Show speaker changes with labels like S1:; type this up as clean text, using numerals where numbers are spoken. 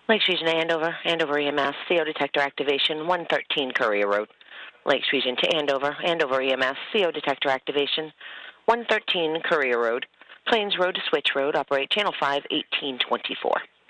S1: Lakes Region to Andover, Andover EMS, CO detector activation, 113 Courier Road. Lakes Region to Andover, Andover EMS, CO detector activation, 113 Courier Road. Plains Road to Switch Road, operate Channel 5, 1824.